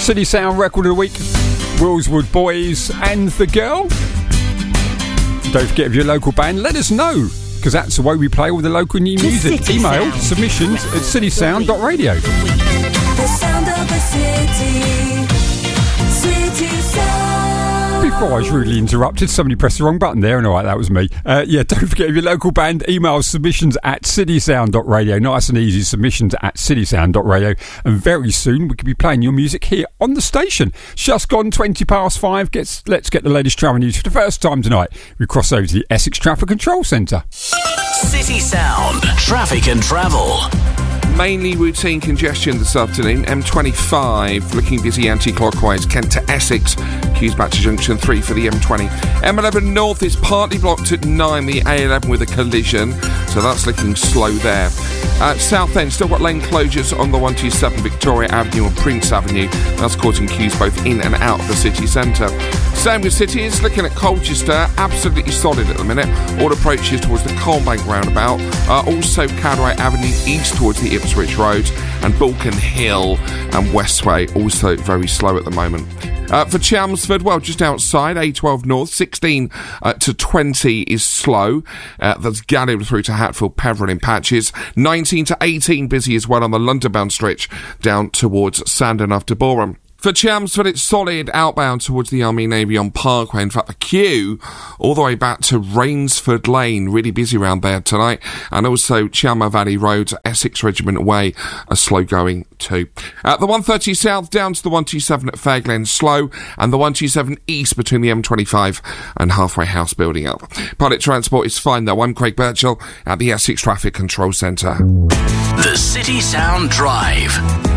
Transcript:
City Sound Record of the Week, Willswood Boys and The Girl. Don't forget, if you're a local band, let us know, because that's the way we play all the local new music. Email submissions at citysound.radio. The sound of the city. City Sound. Before I was rudely interrupted, somebody pressed the wrong button there, and alright, that was me. Don't forget, if you're a local band, email submissions at citysound.radio. Nice and easy, submissions at citysound.radio. And very soon we could be playing your music here on the station. Just gone 5:20. Let's get the latest travel news for the first time tonight. We cross over to the Essex Traffic Control Centre. City Sound, traffic and travel. Mainly routine congestion this afternoon. M25 looking busy anti-clockwise, Kent to Essex. Queues back to junction 3 for the M20. M11 North is partly blocked at 9, the A11 with a collision, so that's looking slow there. South End, still got lane closures on the 127 Victoria Avenue and Prince Avenue. That's causing queues both in and out of the city centre. Same with cities, looking at Colchester, absolutely solid at the minute. All approaches towards the Coalbank roundabout. Also Cartwright Avenue east towards the Ipswich Road, and Balkan Hill and Westway also very slow at the moment. For Chelmsford, well, just outside, A12 North, 16 to 20 is slow. That's Galliard through to Hatfield, Peveril in patches. 19 to 18 busy as well on the London-bound stretch down towards Sandon after Boreham. For Chelmsford, it's solid outbound towards the Army Navy on Parkway. In fact, the queue all the way back to Rainsford Lane, really busy around there tonight. And also Chelmer Valley Road, Essex Regiment Way, are slow going too. The 130 South down to the 127 at Fairglen, slow. And the 127 East between the M25 and Halfway House building up. Public transport is fine though. I'm Craig Birchall at the Essex Traffic Control Centre. The City Sound Drive.